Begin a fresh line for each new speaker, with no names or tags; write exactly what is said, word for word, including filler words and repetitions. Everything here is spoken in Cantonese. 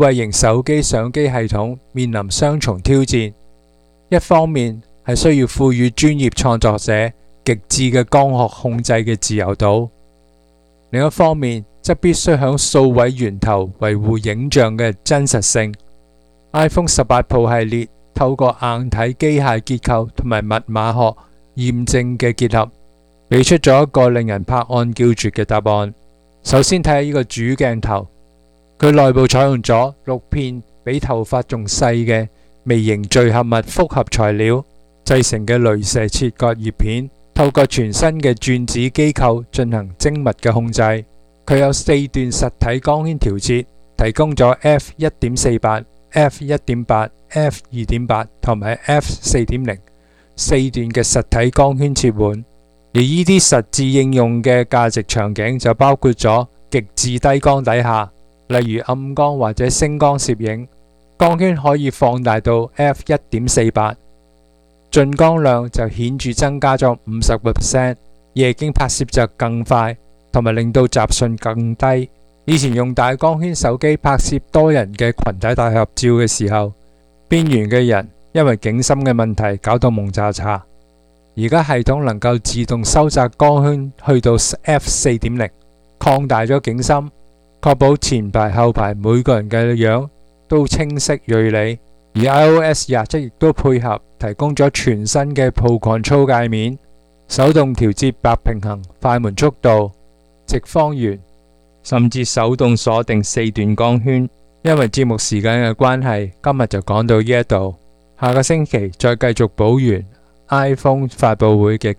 慧型手機相機系統面臨雙重挑戰，一方面係需要賦予專業創作者極致嘅光學控制嘅自由度，另一方面則必須響數位源頭維護影像嘅真實性。iPhone 十八 Pro 系列透過硬體機械結構同埋密碼學驗證嘅結合，俾出咗一個令人拍案叫絕嘅答案。首先睇下呢個主鏡頭，佢內部採用咗六片比頭髮仲細嘅微型聚合物複合材料製成嘅鐳射切割葉片，透過全新嘅鑽子機構進行精密嘅控制。佢有四段實體光圈調節，提供咗 F 一點四八、F 一點八、F 二點八 同埋 F 四點零四段嘅實體光圈切換。而呢啲實際應用嘅價值場景就包括咗極致低光底下，例如暗光或者星光攝影，光圈可以放大到 F 一點四八，進光量就顯著增加咗五十個 percent， 夜景拍攝就更快，同埋令到雜訊更低。以前用大光圈手機拍攝多人嘅群體大合照嘅時候，邊緣嘅人因為景深嘅問題搞到蒙查查。而家系統能夠自動收窄光圈去到 F 四點零， 擴大咗景深，確保前排後排每個人嘅樣都清晰銳利。而 iOS 廿七亦都配合提供咗全新嘅 Pro Control 界面，手動調節白平衡、快門速度、直方圓，甚至手動鎖定四段光圈。因為節目時間嘅關係，今日就講到呢一度，下個星期再繼續補完iPhone 發佈會嘅